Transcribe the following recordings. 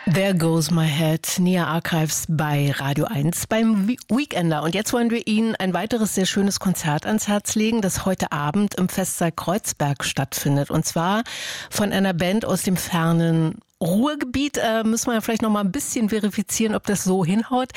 There Goes My Head, Nia Archives bei Radio 1 beim Weekender. Und jetzt wollen wir Ihnen ein weiteres sehr schönes Konzert ans Herz legen, das heute Abend im Festsaal Kreuzberg stattfindet. Und zwar von einer Band aus dem fernen Ruhrgebiet. Müssen wir vielleicht noch mal ein bisschen verifizieren, ob das so hinhaut.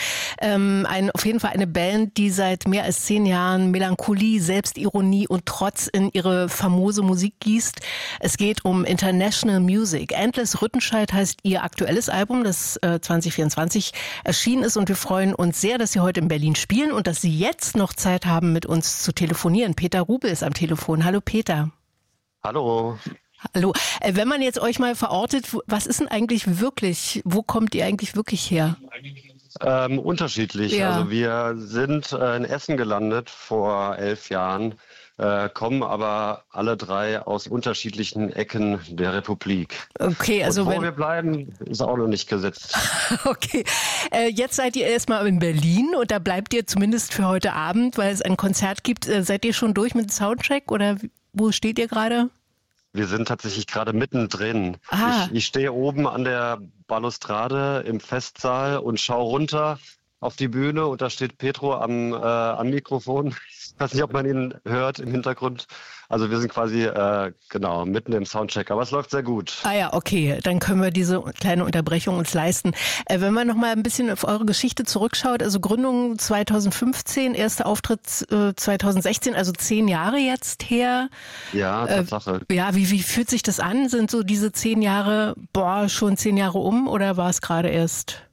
Auf jeden Fall eine Band, die seit mehr als 10 Jahren Melancholie, Selbstironie und Trotz in ihre famose Musik gießt. Es geht um International Music. Endless Rüttenscheid heißt ihr aktuelles Album, das 2024 erschienen ist. Und wir freuen uns sehr, dass Sie heute in Berlin spielen und dass Sie jetzt noch Zeit haben, mit uns zu telefonieren. Peter Rubel ist am Telefon. Hallo Peter. Hallo. Hallo. Wenn man jetzt euch mal verortet, was ist denn eigentlich wirklich, wo kommt ihr eigentlich wirklich her? Unterschiedlich. Ja. Also wir sind in Essen gelandet vor 11 Jahren, kommen aber alle 3 aus unterschiedlichen Ecken der Republik. Okay, also und wo wir bleiben, ist auch noch nicht gesetzt. Okay, jetzt seid ihr erstmal in Berlin und da bleibt ihr zumindest für heute Abend, weil es ein Konzert gibt. Seid ihr schon durch mit dem Soundcheck oder wo steht ihr gerade? Wir sind tatsächlich gerade mittendrin. Ich stehe oben an der Balustrade im Festsaal und schaue runter auf die Bühne und da steht Petro am Mikrofon. Ich weiß nicht, ob man ihn hört im Hintergrund. Also wir sind quasi mitten im Soundcheck, aber es läuft sehr gut. Ah ja, okay, dann können wir diese kleine Unterbrechung uns leisten. Wenn man noch mal ein bisschen auf eure Geschichte zurückschaut, also Gründung 2015, erster Auftritt 2016, also 10 Jahre jetzt her. Ja, Tatsache. Ja, wie fühlt sich das an? Sind so diese 10 Jahre, schon 10 Jahre um oder war es gerade erst?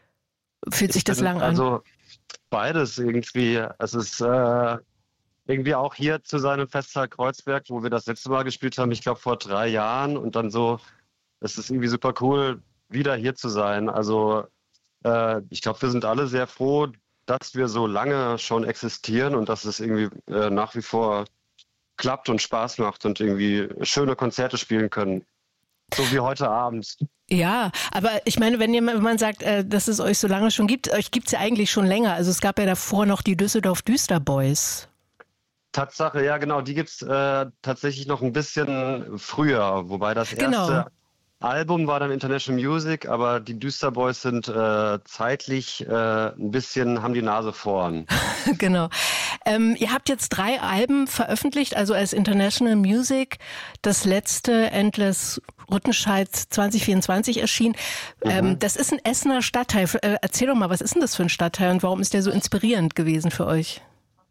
Fühlt sich das lang an? Also beides irgendwie. Es ist irgendwie auch hier zu seinem Festsaal Kreuzberg, wo wir das letzte Mal gespielt haben, ich glaube vor 3 Jahren und dann so, es ist irgendwie super cool, wieder hier zu sein. Also ich glaube, wir sind alle sehr froh, dass wir so lange schon existieren und dass es irgendwie nach wie vor klappt und Spaß macht und irgendwie schöne Konzerte spielen können. So wie heute Abend. Ja, aber ich meine, wenn man sagt, dass es euch so lange schon gibt, euch gibt es ja eigentlich schon länger. Also es gab ja davor noch die Düsseldorf Düsterboys. Tatsache, ja genau, die gibt's tatsächlich noch ein bisschen früher, wobei das erste Album war dann International Music, aber die Düsterboys sind zeitlich ein bisschen, haben die Nase vorn. Genau. Ihr habt jetzt 3 Alben veröffentlicht, also als International Music, das letzte Endless Rüttenscheid 2024 erschien. Das ist ein Essener Stadtteil. Erzähl doch mal, was ist denn das für ein Stadtteil und warum ist der so inspirierend gewesen für euch?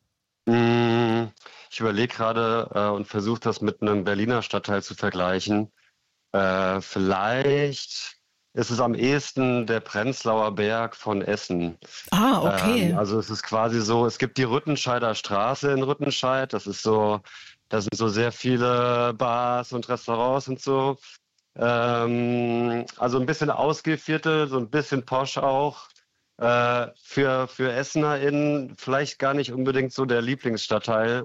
Ich überlege gerade und versuche das mit einem Berliner Stadtteil zu vergleichen. Vielleicht ist es am ehesten der Prenzlauer Berg von Essen. Ah, okay. Also es ist quasi so, es gibt die Rüttenscheider Straße in Rüttenscheid. Das ist so, da sind so sehr viele Bars und Restaurants und so. Also ein bisschen ausgeviertel, so ein bisschen posch auch. Für EssenerInnen vielleicht gar nicht unbedingt so der Lieblingsstadtteil.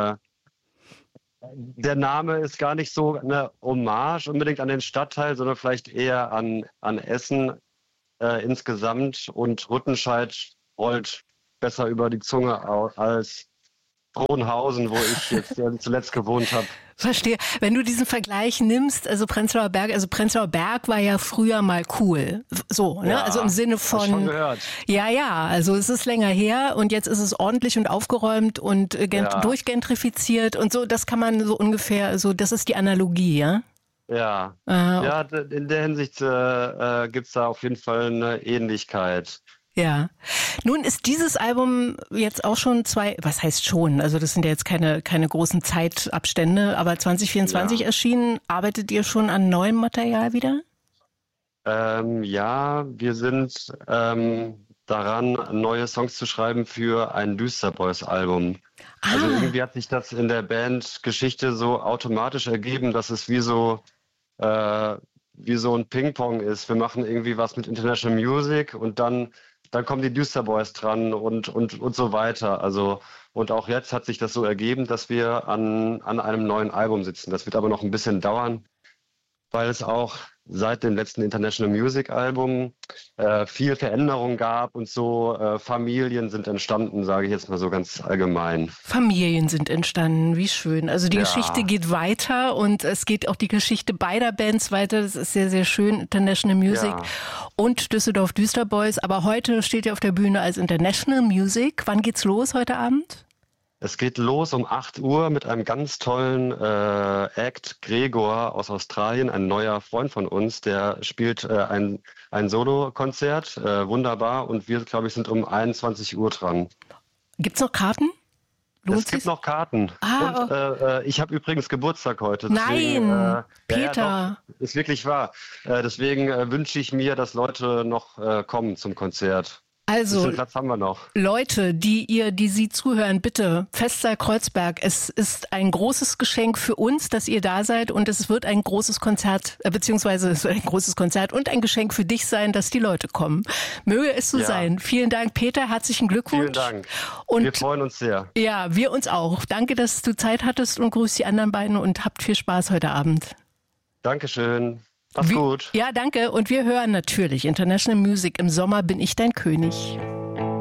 Der Name ist gar nicht so eine Hommage unbedingt an den Stadtteil, sondern vielleicht eher an Essen insgesamt. Und Rüttenscheid rollt besser über die Zunge als Frohnhausen, wo ich jetzt zuletzt gewohnt habe. Verstehe. Wenn du diesen Vergleich nimmst, also Prenzlauer Berg war ja früher mal cool. So, ne? Ja, also im Sinne von. hast schon gehört. Ja, also es ist länger her und jetzt ist es ordentlich und aufgeräumt und durchgentrifiziert und so, das kann man so ungefähr, so, das ist die Analogie, ja? Ja. Ja, in der Hinsicht gibt's da auf jeden Fall eine Ähnlichkeit. Ja. Nun ist dieses Album jetzt auch schon was heißt schon? Also das sind ja jetzt keine großen Zeitabstände, aber 2024 erschienen. Arbeitet ihr schon an neuem Material wieder? Ja, wir sind daran, neue Songs zu schreiben für ein Düsterboys-Album. Also irgendwie hat sich das in der Bandgeschichte so automatisch ergeben, dass es wie so ein Ping-Pong ist. Wir machen irgendwie was mit International Music und dann kommen die Düsterboys dran und so weiter. Also, und auch jetzt hat sich das so ergeben, dass wir an einem neuen Album sitzen. Das wird aber noch ein bisschen dauern, weil es auch seit dem letzten International Music Album viel Veränderung gab und so. Familien sind entstanden, sage ich jetzt mal so ganz allgemein. Familien sind entstanden, wie schön. Also die Geschichte geht weiter und es geht auch die Geschichte beider Bands weiter. Das ist sehr, sehr schön. International Music und Düsseldorf Düsterboys. Aber heute steht ihr auf der Bühne als International Music. Wann geht's los heute Abend? Es geht los um 8 Uhr mit einem ganz tollen Act, Gregor aus Australien, ein neuer Freund von uns, der spielt ein Solo-Konzert, wunderbar, und wir, glaube ich, sind um 21 Uhr dran. Gibt's noch Karten? Es gibt noch Karten. Und ich habe übrigens Geburtstag heute. Deswegen, nein, Peter. Ja, doch, ist wirklich wahr. Deswegen wünsche ich mir, dass Leute noch kommen zum Konzert. Also, Platz haben wir noch. Leute, die Sie zuhören, bitte, Festsaal Kreuzberg, es ist ein großes Geschenk für uns, dass ihr da seid, und es wird ein großes Konzert, beziehungsweise es wird ein großes Konzert und ein Geschenk für dich sein, dass die Leute kommen. Möge es so sein. Vielen Dank, Peter, herzlichen Glückwunsch. Vielen Dank. Und wir freuen uns sehr. Ja, wir uns auch. Danke, dass du Zeit hattest, und grüß die anderen beiden und habt viel Spaß heute Abend. Dankeschön. Mach's gut. Ja, danke. Und wir hören natürlich International Music. Im Sommer bin ich dein König.